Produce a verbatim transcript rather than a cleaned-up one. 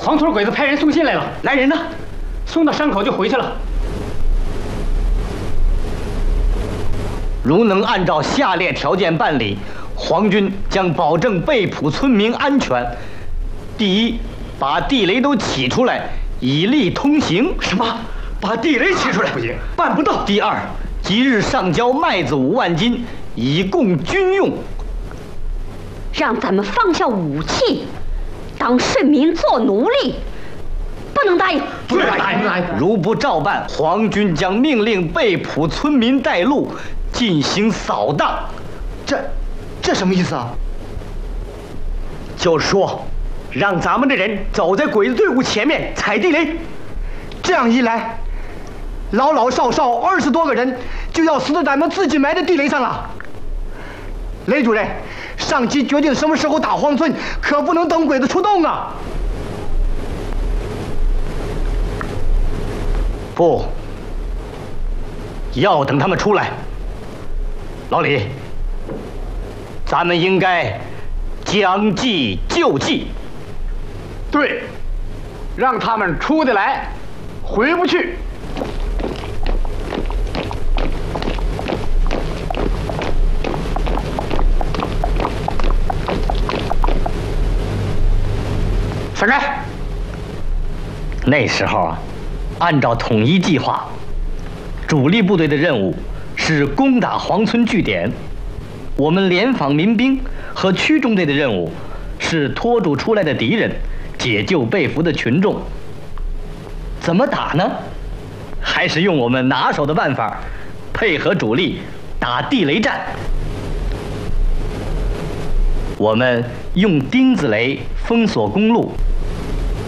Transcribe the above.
黄村鬼子派人送信来了，来人呢，送到山口就回去了。 如能按照下列条件办理，皇军将保证被捕村民安全。第一，把地雷都起出来，以利通行。 什么？把地雷起出来？不行，办不到。 第二，即日上交麦子五万斤，以供军用。 让咱们放下武器，当顺民做奴隶，不能答应。 不能答应！ 如不照办，皇军将命令被捕村民带路，进行扫荡。 这，这什么意思啊？ 就是说，让咱们的人走在鬼子队伍前面踩地雷。 这样一来，老老少少二十多个人就要死在咱们自己埋的地雷上了。雷主任，上级决定什么时候打黄村，可不能等鬼子出动啊！ 不，要等他们出来。老李，咱们应该将计就计。 对，让他们出得来，回不去。闪开！ 那时候啊，按照统一计划，主力部队的任务是攻打黄村据点，我们联防民兵和区中队的任务是拖住出来的敌人，解救被俘的群众。怎么打呢？还是用我们拿手的办法，配合主力打地雷战。我们用钉子雷封锁公路，